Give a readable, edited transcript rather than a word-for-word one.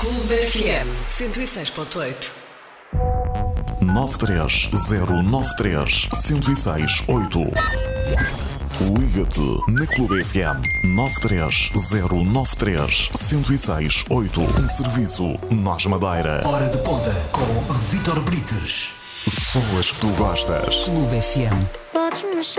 Clube FM 106.8. 93093-1068. Liga-te na Clube FM 93093-1068. Um serviço Nós Madeira. Hora de ponta com Vítor Brites. Só as que tu gostas. Clube FM.